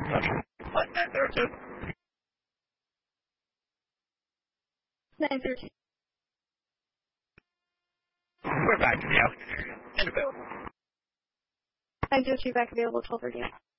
What? 9:13. We're back now. And available. 9:02 back available 12:30.